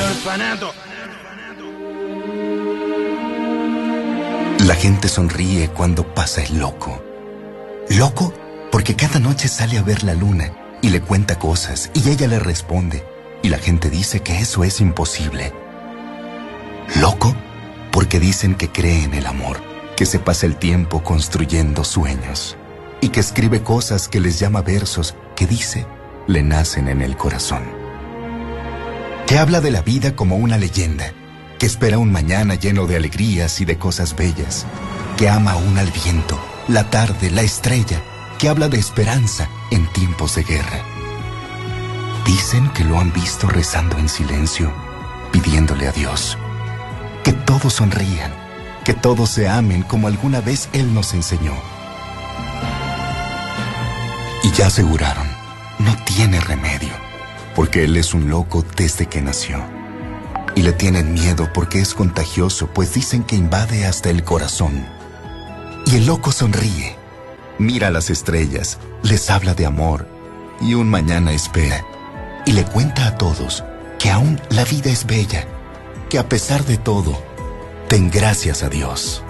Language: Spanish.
orfanato. La gente sonríe cuando pasa el loco. Loco porque cada noche sale a ver la luna y le cuenta cosas y ella le responde y la gente dice que eso es imposible. Loco porque dicen que cree en el amor, que se pasa el tiempo construyendo sueños y que escribe cosas que les llama versos que dice le nacen en el corazón. Que habla de la vida como una leyenda, que espera un mañana lleno de alegrías y de cosas bellas, que ama aún al viento, la tarde, la estrella, que habla de esperanza en tiempos de guerra. Dicen que lo han visto rezando en silencio, pidiéndole a Dios. Que todos sonrían, que todos se amen como alguna vez Él nos enseñó. Y ya aseguraron, no tiene remedio, porque Él es un loco desde que nació. Y le tienen miedo porque es contagioso, pues dicen que invade hasta el corazón. Y el loco sonríe, mira a las estrellas, les habla de amor, y un mañana espera, y le cuenta a todos que aún la vida es bella, que a pesar de todo, ten gracias a Dios.